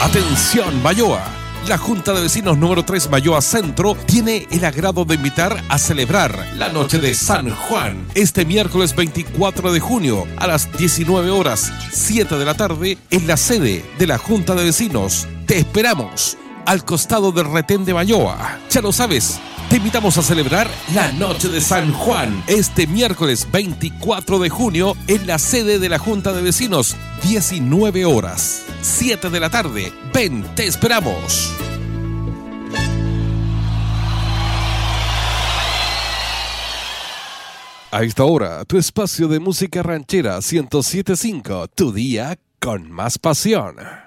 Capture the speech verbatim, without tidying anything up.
Atención, Mayoa. La Junta de Vecinos número tres Mayoa Centro tiene el agrado de invitar a celebrar la noche de San Juan este miércoles veinticuatro de junio a las diecinueve horas, siete de la tarde en la sede de la Junta de Vecinos. Te esperamos al costado del retén de Mayoa. Ya lo sabes, te invitamos a celebrar la noche de San Juan este miércoles veinticuatro de junio en la sede de la Junta de Vecinos, diecinueve horas, siete de la tarde. Ven, te esperamos. A esta hora, tu espacio de música ranchera ciento siete punto cinco, tu día con más pasión.